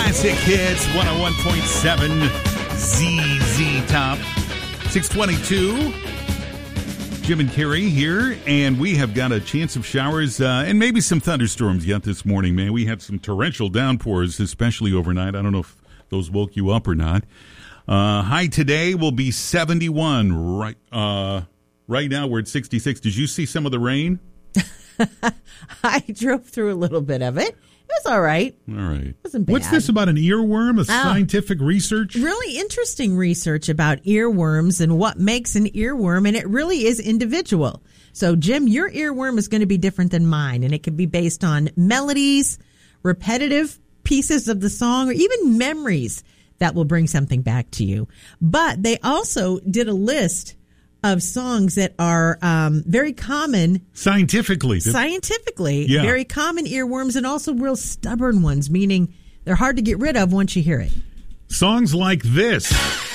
Classic Hits 101.7 ZZ Top. 622. Jim and Carrie here, and we have got a chance of showers and maybe some thunderstorms yet this morning, man. We had some torrential downpours, especially overnight. I don't know if those woke you up or not. High today will be 71. Right now we're at 66. Did you see some of the rain? I drove through a little bit of it. It was all right. All right. It wasn't bad. What's this about an earworm? Scientific research? Really interesting research about earworms and what makes an earworm, and it really is individual. So, Jim, your earworm is going to be different than mine, and it could be based on melodies, repetitive pieces of the song, or even memories that will bring something back to you. But they also did a list of songs that are very common. Scientifically, yeah. Very common earworms, and also real stubborn ones, meaning they're hard to get rid of once you hear it. Songs like this.